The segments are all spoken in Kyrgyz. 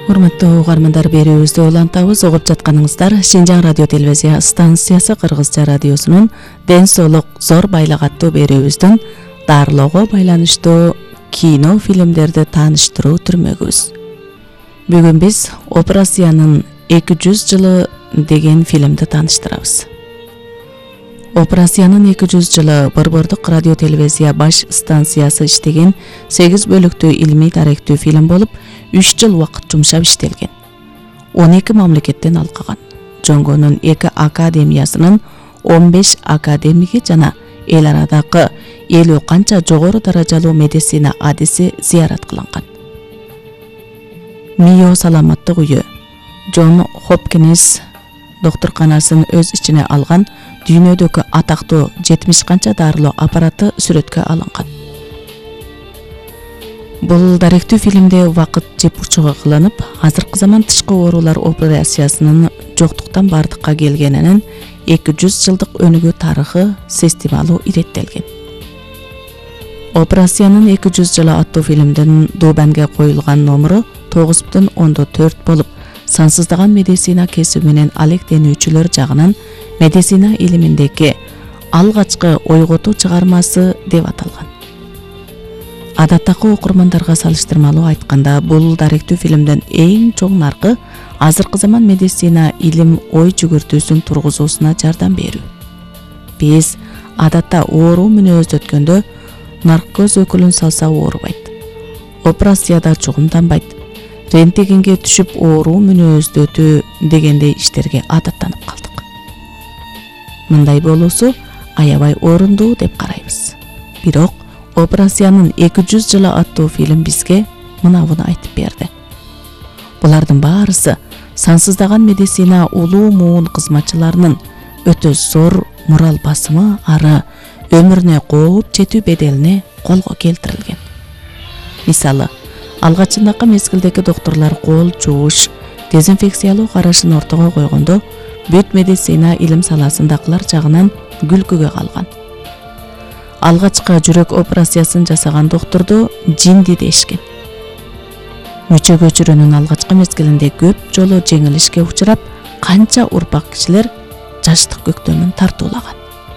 Урматтуу угармандар, берүүбүздү улантабыз. Угуп жатканыңыздар Шинжаң радио телевизия станциясы Кыргызча радиосунун Ден соолук зор байлык аттуу берүүбүздүн дарылоого байланыштуу кино фильмдерди тааныштыруу түрмөгүбүз. Бүгүн биз Операциянын 200 жылы деген фильмди тааныштырабыз. Операциянын 200 жылы Борбордук радио телевизия баш станциясы иштеген 8 бөлүктүү илмий даректүү фильм болуп, 3 жыл убакыт жумшап иштелген. 12 мамлекеттен алкаган. Жоңгонун 2 академиясынын 15 академиги жана эл арадагы 50 канча жогору даражалуу медицина адиси зыярат кылынган. Мио саламаттык үйү, Джон Хопкинс доктурканасын өз ичине алган дүйнөдөгү атактуу 70 канча дарылоо аппараты сүрөткө алынган. Бул даректүү фильмде убакыт жепурчугу кылынып, азыркы заман тышкы оорулар операциясынын жоктуктан бардыкка келгенинин 200 жылдык өнүгүү тарыхы фестивалу иреттелген. Операциянын 200 жылы аттуу фильмдин Дубанге коюлган номуру 9,4 болуп, сансыздаган медицина кесиби менен алектенүүчүлөр жагынан медицина илиминдеги алгачкы ойготуу чыгармасы деп аталган. Адаттагы окурмандарга салыштырмалуу айтканда, бул даректүү фильмден эң чоң наркы азыркы заман медицина илим ой жүгүртүүсүн тургузуусуна жардам берүү. Биз адатта ооруу мүнөздөткөндө наркоз өкүлүн салса оорубайт, операцияда чугумданбайт, рентгенге түшүп ооруу мүнөздөтүү дегендей иштерге адаттанып калдык. Мындай болуусу аябай орундуу деп карайбыз. Бирок Операциянын 200 жылы аттуу фильм бизге мынабуну айтып берди. Булардын баарысы сансыздаган медицина улуу муун кызматчыларынын өтө зор мурал басымы ары өмүрүнө кооп жетүү беделине колго келтирилген. Мисалы, алгачындагы мезгилдеги доктурлар кол жууш, дезинфекциялуу карашын ортого койгондо бүт медицина илим саласындагылар жагынан күлкүгө калган. Алгачкы жүрөк операциясын жасаган доктурду жинди дешкен. Мүчө көчүрүүнүн алгачкы мезгилинде көп жолу жеңилишке учурап, канча урпак кишилер жаштык көктөмүн тартуулаган.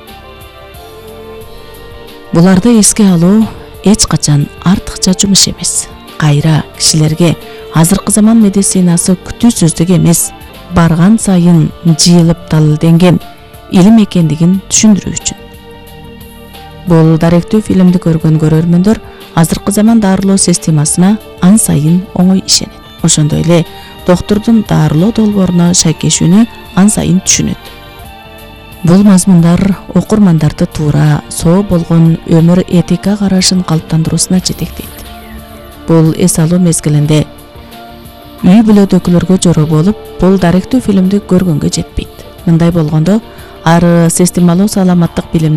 Буларды эске алуу эч качан артыкча жумуш эмес. Кайра кишилерге азыркы заман медицинасы күтүүсүздүк эмес, барган сайын жыйылып далилденген илим экендигин түшүндүрүү үчүн. Бул даректүү фильмди көргөн көрөрмөндөр азыркы заман дарылоо системасына ан сайын оңой ишенет. Ошондой эле доктурдун дарылоо долбооруна шайкешүүнү ан сайын түшүнөт. Бул мазмундар окурмандарды туура, соо болгон өмүр этика карашын калыптандыруусуна жетектейт. Бул эс алуу мезгилинде үй бүлөдөгүлөргө жороо болуп, бул даректүү фильмди көргөнгө жетпейт. Мындай болгондо ары системалуу саламаттык билим